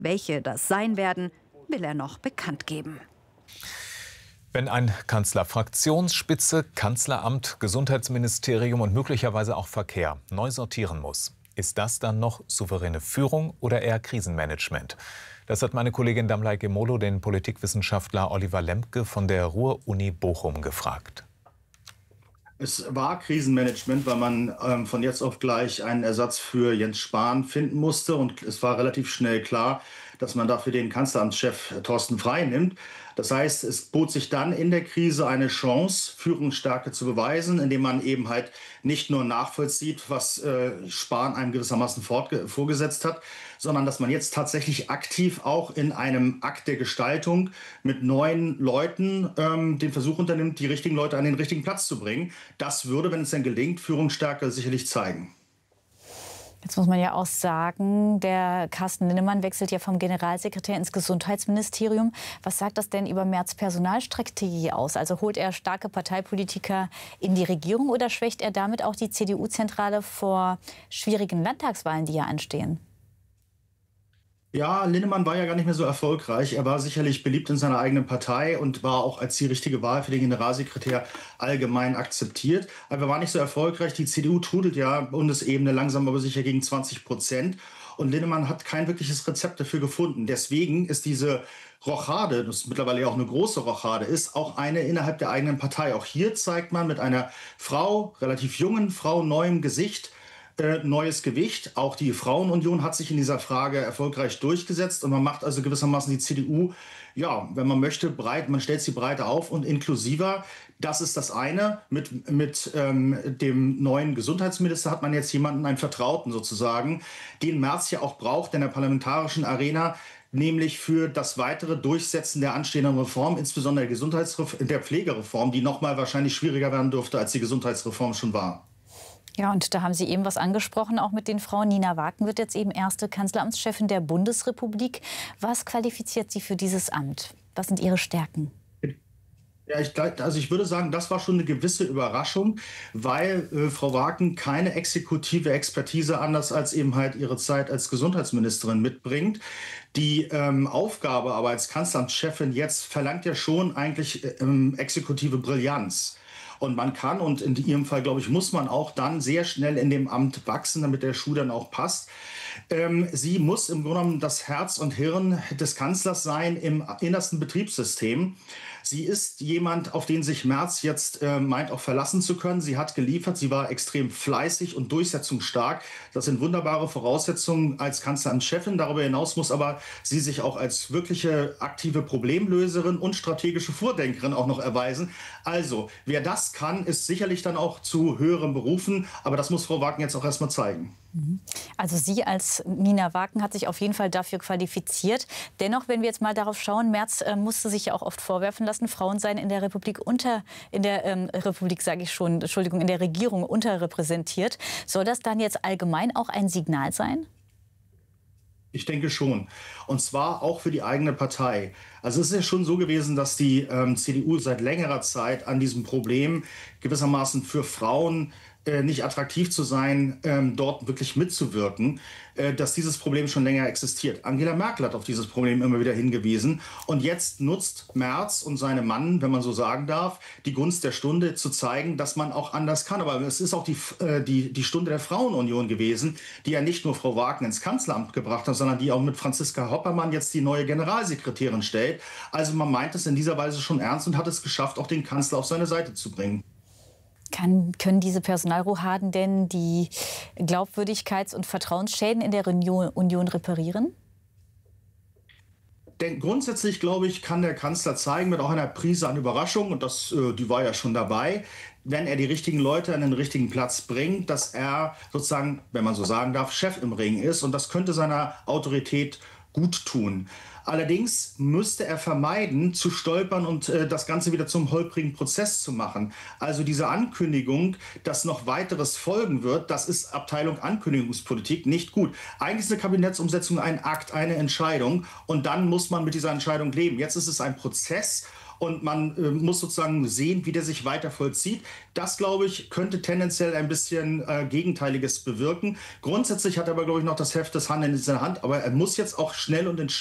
Welche das sein werden, will er noch bekannt geben. Wenn ein Kanzler Fraktionsspitze, Kanzleramt, Gesundheitsministerium und möglicherweise auch Verkehr neu sortieren muss, ist das dann noch souveräne Führung oder eher Krisenmanagement? Das hat meine Kollegin Damlay Gemolo den Politikwissenschaftler Oliver Lembke von der Ruhr-Uni Bochum gefragt. Es war Krisenmanagement, weil man von jetzt auf gleich einen Ersatz für Jens Spahn finden musste. Und es war relativ schnell klar, dass man dafür den Kanzleramtschef Thorsten Frey nimmt. Das heißt, es bot sich dann in der Krise eine Chance, Führungsstärke zu beweisen, indem man eben halt nicht nur nachvollzieht, was Spahn einem gewissermaßen vorgesetzt hat, sondern dass man jetzt tatsächlich aktiv auch in einem Akt der Gestaltung mit neuen Leuten den Versuch unternimmt, die richtigen Leute an den richtigen Platz zu bringen. Das würde, wenn es dann gelingt, Führungsstärke sicherlich zeigen. Jetzt muss man ja auch sagen, der Carsten Linnemann wechselt ja vom Generalsekretär ins Gesundheitsministerium. Was sagt das denn über Merz' Personalstrategie aus? Also holt er starke Parteipolitiker in die Regierung oder schwächt er damit auch die CDU-Zentrale vor schwierigen Landtagswahlen, die ja anstehen? Ja, Linnemann war ja gar nicht mehr so erfolgreich. Er war sicherlich beliebt in seiner eigenen Partei und war auch als die richtige Wahl für den Generalsekretär allgemein akzeptiert. Aber er war nicht so erfolgreich. Die CDU trudelt ja Bundesebene langsam aber sicher gegen 20%. Und Linnemann hat kein wirkliches Rezept dafür gefunden. Deswegen ist diese Rochade, das mittlerweile ja auch eine große Rochade ist, auch eine innerhalb der eigenen Partei. Auch hier zeigt man mit einer Frau, relativ jungen Frau, neuem Gesicht, neues Gewicht. Auch die Frauenunion hat sich in dieser Frage erfolgreich durchgesetzt und man macht also gewissermaßen die CDU, ja, wenn man möchte, breit, man stellt sie breiter auf und inklusiver. Das ist das eine. Mit dem neuen Gesundheitsminister hat man jetzt jemanden, einen Vertrauten sozusagen, den Merz ja auch braucht in der parlamentarischen Arena, nämlich für das weitere Durchsetzen der anstehenden Reform, insbesondere der Pflegereform, die noch mal wahrscheinlich schwieriger werden dürfte, als die Gesundheitsreform schon war. Ja, und da haben Sie eben was angesprochen, auch mit den Frauen. Nina Waken wird jetzt eben erste Kanzleramtschefin der Bundesrepublik. Was qualifiziert sie für dieses Amt? Was sind ihre Stärken? Ja, ich würde sagen, das war schon eine gewisse Überraschung, weil Frau Waken keine exekutive Expertise anders als eben halt ihre Zeit als Gesundheitsministerin mitbringt. Die Aufgabe aber als Kanzleramtschefin jetzt verlangt ja schon eigentlich exekutive Brillanz. Und man kann, und in Ihrem Fall, glaube ich, muss man auch dann sehr schnell in dem Amt wachsen, damit der Schuh dann auch passt. Sie muss im Grunde genommen das Herz und Hirn des Kanzlers sein im innersten Betriebssystem. Sie ist jemand, auf den sich Merz jetzt meint, auch verlassen zu können. Sie hat geliefert, sie war extrem fleißig und durchsetzungsstark. Das sind wunderbare Voraussetzungen als Kanzleramtschefin. Darüber hinaus muss aber sie sich auch als wirkliche aktive Problemlöserin und strategische Vordenkerin auch noch erweisen. Also, wer das kann, ist sicherlich dann auch zu höheren Berufen. Aber das muss Frau Waken jetzt auch erst mal zeigen. Also sie als Nina Waken hat sich auf jeden Fall dafür qualifiziert. Dennoch, wenn wir jetzt mal darauf schauen, Merz musste sich ja auch oft vorwerfen lassen, Frauen seien in der in der Regierung unterrepräsentiert. Soll das dann jetzt allgemein auch ein Signal sein? Ich denke schon. Und zwar auch für die eigene Partei. Also es ist ja schon so gewesen, dass die CDU seit längerer Zeit an diesem Problem gewissermaßen für Frauen nicht attraktiv zu sein, dort wirklich mitzuwirken, dass dieses Problem schon länger existiert. Angela Merkel hat auf dieses Problem immer wieder hingewiesen. Und jetzt nutzt Merz und seine Mann, wenn man so sagen darf, die Gunst der Stunde zu zeigen, dass man auch anders kann. Aber es ist auch die Stunde der Frauenunion gewesen, die ja nicht nur Frau Wagen ins Kanzleramt gebracht hat, sondern die auch mit Franziska Hoppermann jetzt die neue Generalsekretärin stellt. Also man meint es in dieser Weise schon ernst und hat es geschafft, auch den Kanzler auf seine Seite zu bringen. Können diese Personalrochaden denn die Glaubwürdigkeits- und Vertrauensschäden in der Union reparieren? Denn grundsätzlich, glaube ich, kann der Kanzler zeigen, mit auch einer Prise an Überraschung, und die war ja schon dabei, wenn er die richtigen Leute an den richtigen Platz bringt, dass er sozusagen, wenn man so sagen darf, Chef im Ring ist. Und das könnte seiner Autorität gut tun. Allerdings müsste er vermeiden, zu stolpern und das Ganze wieder zum holprigen Prozess zu machen. Also diese Ankündigung, dass noch weiteres folgen wird, das ist Abteilung Ankündigungspolitik nicht gut. Eigentlich ist eine Kabinettsumsetzung ein Akt, eine Entscheidung und dann muss man mit dieser Entscheidung leben. Jetzt ist es ein Prozess und man muss sozusagen sehen, wie der sich weiter vollzieht. Das, glaube ich, könnte tendenziell ein bisschen Gegenteiliges bewirken. Grundsätzlich hat er aber, glaube ich, noch das Heft des Handelns in der Hand, aber er muss jetzt auch schnell und